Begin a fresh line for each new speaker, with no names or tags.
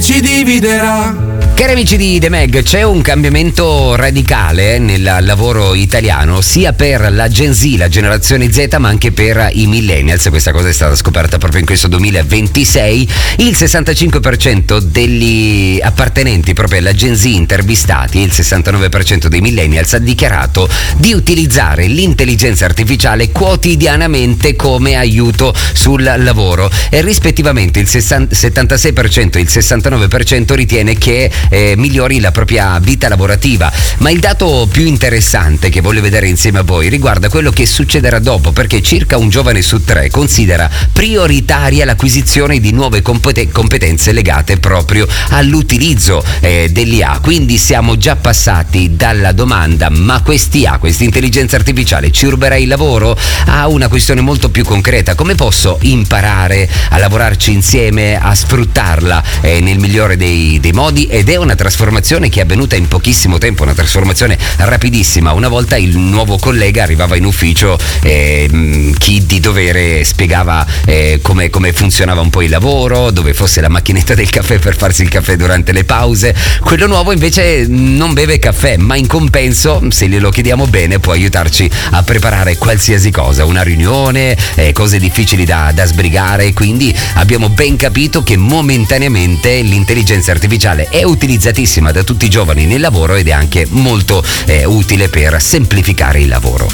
ci dividerà.
Cari amici di The Meg, c'è un cambiamento radicale nel lavoro italiano, sia per la Gen Z, la generazione Z, ma anche per i millennials. Questa cosa è stata scoperta proprio in questo 2026. Il 65% degli appartenenti proprio alla Gen Z intervistati, il 69% dei millennials, ha dichiarato di utilizzare l'intelligenza artificiale quotidianamente come aiuto sul lavoro, e rispettivamente il 76% e il 69% ritiene che migliori la propria vita lavorativa. Ma il dato più interessante che voglio vedere insieme a voi riguarda quello che succederà dopo, perché circa un giovane su 3 considera prioritaria l'acquisizione di nuove competenze legate proprio all'utilizzo dell'IA. Quindi siamo già passati dalla domanda "ma questa intelligenza artificiale ci ruberà il lavoro?" a una questione molto più concreta: come posso imparare a lavorarci insieme, a sfruttarla nel migliore dei modi? Ed è una trasformazione che è avvenuta in pochissimo tempo, una trasformazione rapidissima. Una volta il nuovo collega arrivava in ufficio, chi di dovere spiegava come funzionava un po' il lavoro, dove fosse la macchinetta del caffè per farsi il caffè durante le pause. Quello nuovo invece non beve caffè, ma in compenso, se glielo chiediamo bene, può aiutarci a preparare qualsiasi cosa, una riunione, cose difficili da sbrigare. Quindi abbiamo ben capito che momentaneamente l'intelligenza artificiale è utilizzatissima da tutti i giovani nel lavoro ed è anche molto utile per semplificare il lavoro.